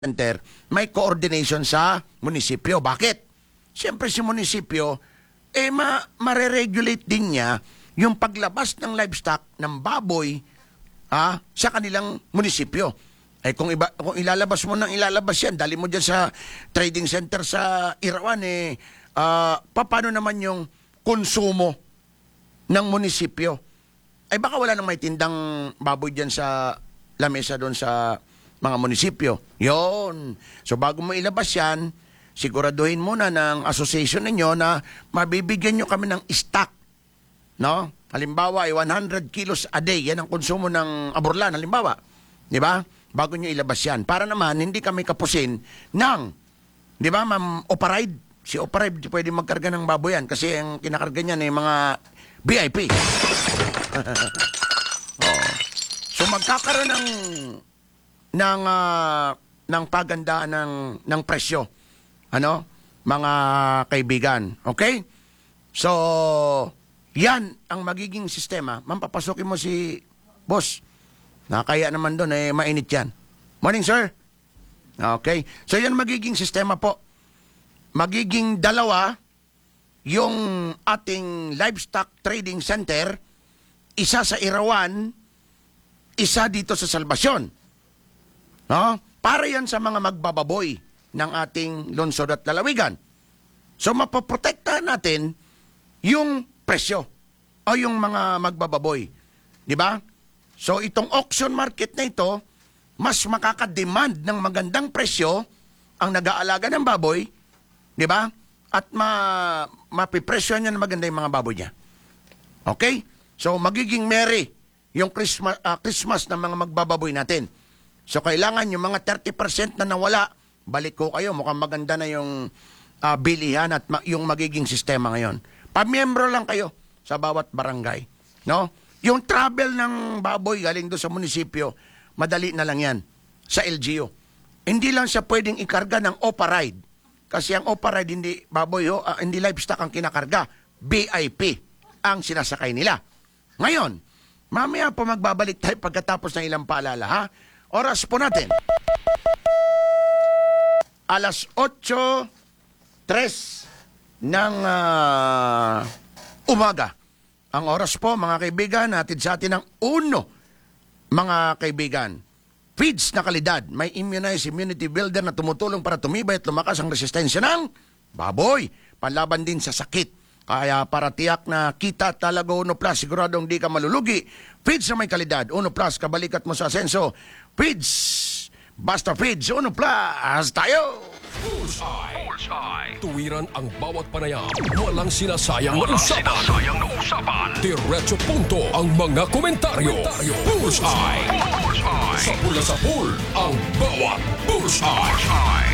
center, may coordination sa munisipyo. Bakit? Siyempre si munisipyo, mare-regulate din niya yung paglabas ng livestock ng baboy sa kanilang munisipyo. Kung ilalabas mo ilalabas yan, dali mo dyan sa trading center sa Irawan, paano naman yung konsumo ng munisipyo? Baka wala nang may tindang baboy dyan sa lamesa doon sa mga munisipyo. Yon. So bago mo ilabas yan, siguraduhin muna ng association ninyo na mabibigyan nyo kami ng stock. No? Halimbawa, 100 kilos a day. Yan ang konsumo ng aborlan. Halimbawa. Di ba? Bago nyo ilabas yan. Para naman, hindi kami kapusin ng, di ba, Ma'am Oparide? Si Oparide pwede magkarga ng baboy yan kasi ang kinakarga niya ay mga VIP. So magkakaroon ng pagandaan ng presyo. Ano? Mga kaibigan. Okay? So, yan ang magiging sistema. Ma'am, papasokin mo si boss. Nakakaya naman doon, mainit yan. Morning, sir. Okay. So, yan magiging sistema po. Magiging dalawa yung ating livestock trading center, isa sa Irawan, isa dito sa Salvacion. No? Para yan sa mga magbababoy ng ating lungsod at lalawigan. So, mapoprotektahan natin yung presyo o yung mga magbababoy. Di ba? So, itong auction market na ito, mas makakademand ng magandang presyo ang nag-aalaga ng baboy, di ba? At mapipresyo niya na maganda yung mga baboy niya. Okay? So, magiging merry yung Christmas ng mga magbababoy natin. So, kailangan yung mga 30% na nawala, balik ko kayo, mukhang maganda na yung bilihan at yung magiging sistema ngayon. Pamiyembro lang kayo sa bawat barangay. No? Yung travel ng baboy galing doon sa munisipyo, madali na lang yan sa LGU. Hindi lang siya pwedeng ikarga ng Oparide. Kasi ang Oparide, hindi baboy, hindi livestock ang kinakarga. VIP ang sinasakay nila. Ngayon, mamaya po magbabalik tayo pagkatapos ng ilang paalala, ha? Oras po natin. Alas 8:03 ng umaga. Ang oras po, mga kaibigan, hatid sa atin ng uno, mga kaibigan. Feeds na kalidad, may immunized immunity builder na tumutulong para tumibay at lumakas ang resistensya ng baboy. Panlaban din sa sakit. Kaya para tiyak na kita talaga Uno Plus, siguradong di ka malulugi. Feeds na may kalidad, Uno Plus, kabalikat mo sa asenso. Feeds, basta Feeds, Uno Plus, tayo! Bullseye. Tuwiran ang bawat panayam. Walang sinasayang na usapan. Diretso punto ang mga komentaryo. Bullseye. Sa pula sa pool ang bawat Bullseye.